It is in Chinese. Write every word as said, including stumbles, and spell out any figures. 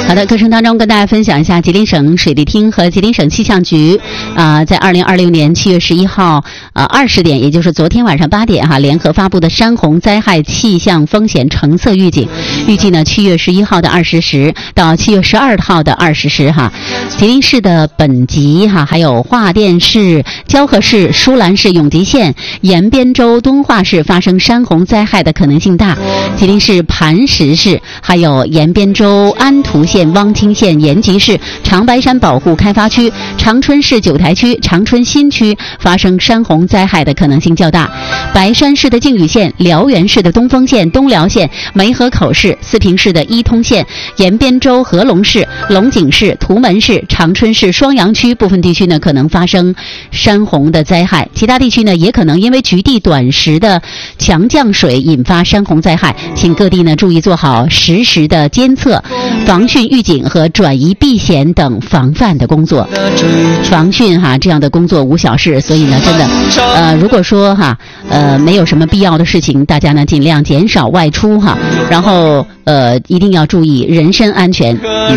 好的，课程当中跟大家分享一下吉林省水利厅和吉林省气象局啊、呃，在二零二六年七月十一号啊二十点，也就是昨天晚上八点哈、啊，联合发布的山洪灾害气象风险橙色预警。预计呢，七月十一号的二十时到七月十二号的二十时哈，吉林市的本集哈，还有华甸市、蛟河市、舒兰市、永吉县、延边州、敦化市发生山洪灾害的可能性大。吉林市磐石市、还有延边州安图县、汪清县、延吉市、长白山保护开发区、长春市九台区、长春新区发生山洪灾害的可能性较大。白山市的靖宇县、辽源市的东丰县、东辽县、梅河口市、四平市的伊通县、延边州合龙市、龙井市、图门市、长春市双阳区部分地区呢可能发生山洪的灾害，其他地区呢也可能因为局地短时的强降水引发山洪灾害，请各地呢注意做好实时的监测、防汛预警和转移避险等防范的工作。防汛哈这样的工作无小事，所以呢真的呃如果说哈呃没有什么必要的事情，大家呢尽量减少外出哈，然后呃一定要注意人身安全。嗯